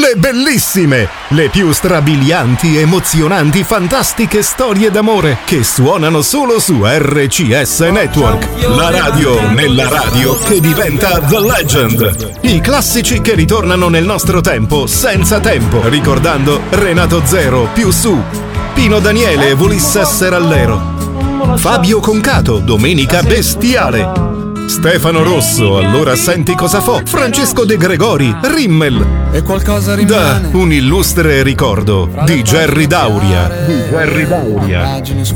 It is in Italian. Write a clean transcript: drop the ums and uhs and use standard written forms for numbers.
le bellissime, le più strabilianti, emozionanti, fantastiche storie d'amore che suonano solo su RCS Network, la radio nella radio che diventa The Legend. I classici che ritornano nel nostro tempo senza tempo, ricordando Renato Zero, Più Su, Pino Daniele, Volisse essere all'ero, Fabio Concato, Domenica Bestiale, Stefano Rosso, Allora senti cosa fo, Francesco De Gregori, Rimmel. E qualcosa rimane da un illustre ricordo di Gerry Dauria.